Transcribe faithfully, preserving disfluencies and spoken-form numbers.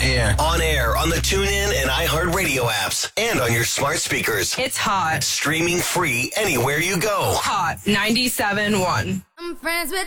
air. On air on the TuneIn and iHeartRadio apps and on your smart speakers. It's hot. Streaming free anywhere you go. Hot ninety-seven point one. I'm friends with